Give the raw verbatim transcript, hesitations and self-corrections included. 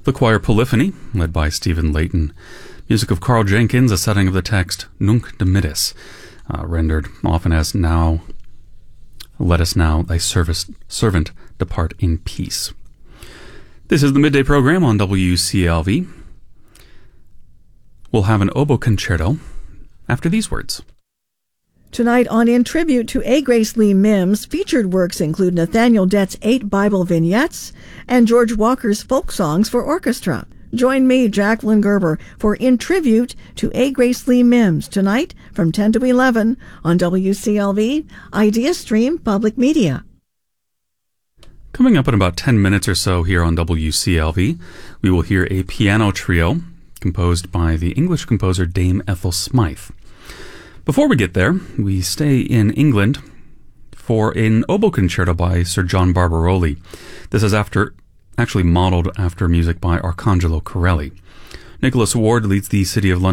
The choir Polyphony, led by Stephen Layton. Music of Carl Jenkins, a setting of the text Nunc Dimittis, uh, rendered often as now, let us now, thy service, servant, depart in peace. This is the Midday Program on W C L V. We'll have an oboe concerto after these words. Tonight on In Tribute to A. Grace Lee Mims, featured works include Nathaniel Dett's eight Bible vignettes and George Walker's folk songs for orchestra. Join me, Jacqueline Gerber, for In Tribute to A. Grace Lee Mims tonight from ten to eleven on W C L V, Idea Stream Public Media. Coming up in about ten minutes or so here on W C L V, we will hear a piano trio composed by the English composer Dame Ethel Smythe. Before we get there, we stay in England for an oboe concerto by Sir John Barbaroli. This is after, actually modeled after music by Arcangelo Corelli. Nicholas Ward leads the City of London